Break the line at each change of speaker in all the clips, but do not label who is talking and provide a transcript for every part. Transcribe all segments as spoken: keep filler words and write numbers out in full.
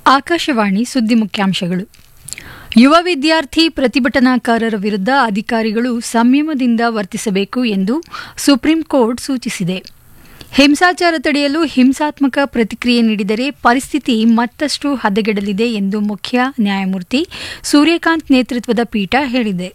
ಆಕಾಶವಾಣಿ ಸುದ್ದಿ ಮುಖ್ಯಾಂಶಗಳು. ಯುವ ವಿದ್ಯಾರ್ಥಿ ಪ್ರತಿಭಟನಾಕಾರರ ವಿರುದ್ಧ ಅಧಿಕಾರಿಗಳು ಸಂಯಮದಿಂದ ವರ್ತಿಸಬೇಕು ಎಂದು ಸುಪ್ರೀಂ ಕೋರ್ಟ್ ಸೂಚಿಸಿದೆ. ಹಿಂಸಾಚಾರ ತಡೆಯಲು ಹಿಂಸಾತ್ಮಕ ಪ್ರತಿಕ್ರಿಯೆ ನೀಡಿದರೆ ಪರಿಸ್ಥಿತಿ ಮತ್ತಷ್ಟು ಹದಗೆಡಲಿದೆ ಎಂದು ಮುಖ್ಯ ನ್ಯಾಯಮೂರ್ತಿ ಸೂರ್ಯಕಾಂತ್ ನೇತೃತ್ವದ ಪೀಠ ಹೇಳಿದೆ.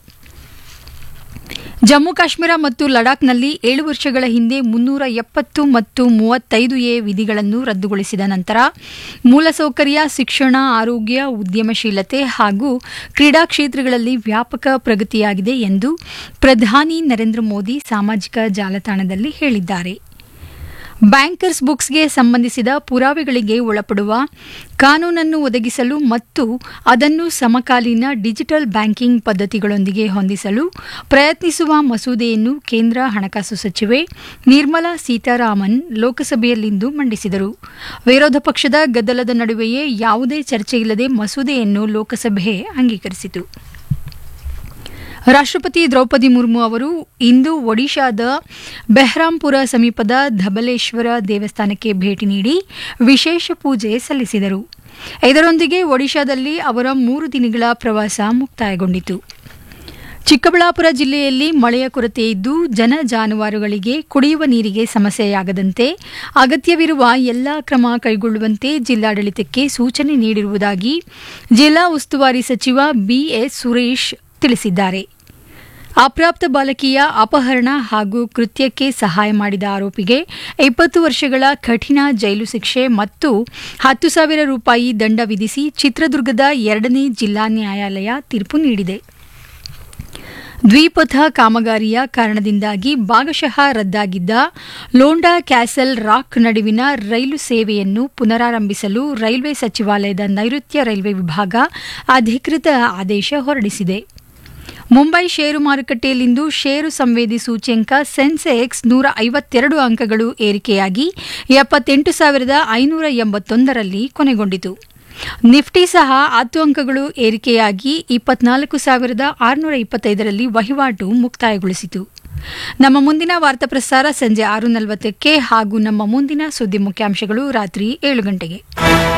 ಜಮ್ಮು ಕಾಶ್ಮೀರ ಮತ್ತು ಲಡಾಖ್ನಲ್ಲಿ ಏಳು ವರ್ಷಗಳ ಹಿಂದೆ ಮುನ್ನೂರ ಎಪ್ಪತ್ತು ಮತ್ತು ಮೂವತ್ತೈದು ಎ ವಿಧಿಗಳನ್ನು ರದ್ದುಗೊಳಿಸಿದ ನಂತರ ಮೂಲಸೌಕರ್ಯ, ಶಿಕ್ಷಣ, ಆರೋಗ್ಯ, ಉದ್ಯಮಶೀಲತೆ ಹಾಗೂ ಕ್ರೀಡಾ ಕ್ಷೇತ್ರಗಳಲ್ಲಿ ವ್ಯಾಪಕ ಪ್ರಗತಿಯಾಗಿದೆ ಎಂದು ಪ್ರಧಾನಿ ನರೇಂದ್ರ ಮೋದಿ ಸಾಮಾಜಿಕ ಜಾಲತಾಣದಲ್ಲಿ ಹೇಳಿದ್ದಾರೆ. ಬ್ಯಾಂಕರ್ಸ್ ಬುಕ್ಸ್ಗೆ ಸಂಬಂಧಿಸಿದ ಪುರಾವೆಗಳಿಗೆ ಒಳಪಡುವ ಕಾನೂನನ್ನು ಒದಗಿಸಲು ಮತ್ತು ಅದನ್ನು ಸಮಕಾಲೀನ ಡಿಜಿಟಲ್ ಬ್ಯಾಂಕಿಂಗ್ ಪದ್ಧತಿಗಳೊಂದಿಗೆ ಹೊಂದಿಸಲು ಪ್ರಯತ್ನಿಸುವ ಮಸೂದೆಯನ್ನು ಕೇಂದ್ರ ಹಣಕಾಸು ಸಚಿವೆ ನಿರ್ಮಲಾ ಸೀತಾರಾಮನ್ ಲೋಕಸಭೆಯಲ್ಲಿಂದು ಮಂಡಿಸಿದರು. ವಿರೋಧ ಪಕ್ಷದ ಗದ್ದಲದ ನಡುವೆಯೇ ಯಾವುದೇ ಚರ್ಚೆಯಿಲ್ಲದೆ ಮಸೂದೆಯನ್ನು ಲೋಕಸಭೆ ಅಂಗೀಕರಿಸಿತು. ರಾಷ್ಟ್ರಪತಿ ದ್ರೌಪದಿ ಮುರ್ಮು ಅವರು ಇಂದು ಒಡಿಶಾದ ಬೆಹ್ರಾಂಪುರ ಸಮೀಪದ ಧಬಲೇಶ್ವರ ದೇವಸ್ಥಾನಕ್ಕೆ ಭೇಟಿ ನೀಡಿ ವಿಶೇಷ ಪೂಜೆ ಸಲ್ಲಿಸಿದರು. ಇದರೊಂದಿಗೆ ಒಡಿಶಾದಲ್ಲಿ ಅವರ ಮೂರು ದಿನಗಳ ಪ್ರವಾಸ ಮುಕ್ತಾಯಗೊಂಡಿತು. ಚಿಕ್ಕಬಳ್ಳಾಪುರ ಜಿಲ್ಲೆಯಲ್ಲಿ ಮಳೆಯ ಕೊರತೆ ಇದ್ದು ಜನ ಜಾನುವಾರುಗಳಿಗೆ ಕುಡಿಯುವ ನೀರಿಗೆ ಸಮಸ್ಯೆಯಾಗದಂತೆ ಅಗತ್ಯವಿರುವ ಎಲ್ಲಾ ಕ್ರಮ ಕೈಗೊಳ್ಳುವಂತೆ ಜಿಲ್ಲಾಡಳಿತಕ್ಕೆ ಸೂಚನೆ ನೀಡಿರುವುದಾಗಿ ಜಿಲ್ಲಾ ಉಸ್ತುವಾರಿ ಸಚಿವ ಬಿಎಸ್ ಸುರೇಶ್ ತಿಳಿಸಿದ್ದಾರೆ. ಅಪ್ರಾಪ್ತ ಬಾಲಕಿಯ ಅಪಹರಣ ಹಾಗೂ ಕೃತ್ಯಕ್ಕೆ ಸಹಾಯ ಮಾಡಿದ ಆರೋಪಿಗೆ ಇಪ್ಪತ್ತು ವರ್ಷಗಳ ಕಠಿಣ ಜೈಲು ಶಿಕ್ಷೆ ಮತ್ತು ಹತ್ತು ಸಾವಿರ ರೂಪಾಯಿ ದಂಡ ವಿಧಿಸಿ ಚಿತ್ರದುರ್ಗದ ಎರಡನೇ ಜಿಲ್ಲಾ ನ್ಯಾಯಾಲಯ ತೀರ್ಪು ನೀಡಿದೆ. ದ್ವಿಪಥ ಕಾಮಗಾರಿಯ ಕಾರಣದಿಂದಾಗಿ ಭಾಗಶಃ ರದ್ದಾಗಿದ್ದ ಲೋಂಡಾ ಕ್ಯಾಸಲ್ ರಾಕ್ ನಡುವಿನ ರೈಲು ಸೇವೆಯನ್ನು ಪುನರಾರಂಭಿಸಲು ರೈಲ್ವೆ ಸಚಿವಾಲಯದ ನೈಋತ್ಯ ರೈಲ್ವೆ ವಿಭಾಗ ಅಧಿಕೃತ ಆದೇಶ ಹೊರಡಿಸಿದೆ. ಮುಂಬೈ ಷೇರು ಮಾರುಕಟ್ಟೆಯಲ್ಲಿಂದು ಷೇರು ಸಂವೇದಿ ಸೂಚ್ಯಂಕ ಸೆನ್ಸೆಕ್ಸ್ ನೂರ ಐವತ್ತೆರಡು ಅಂಕಗಳು ಏರಿಕೆಯಾಗಿ ಎಪ್ಪತ್ತೆಂಟು ಸಾವಿರದ ಐನೂರ ಎಂಬತ್ತೊಂದರಲ್ಲಿ ಕೊನೆಗೊಂಡಿತು. ನಿಫ್ಟಿ ಸಹ ಹತ್ತು ಅಂಕಗಳು ಏರಿಕೆಯಾಗಿ ಇಪ್ಪತ್ನಾಲ್ಕು ಸಾವಿರದ ಆರುನೂರ ಇಪ್ಪತ್ತೈದರಲ್ಲಿ ವಹಿವಾಟು ಮುಕ್ತಾಯಗೊಳಿಸಿತು. ನಮ್ಮ ಮುಂದಿನ ವಾರ್ತಾ ಪ್ರಸಾರ ಸಂಜೆ ಆರು ನಲವತ್ತಕ್ಕೆ ಹಾಗೂ ನಮ್ಮ ಮುಂದಿನ ಸುದ್ದಿ ಮುಖ್ಯಾಂಶಗಳು ರಾತ್ರಿ ಏಳು ಗಂಟೆಗೆ.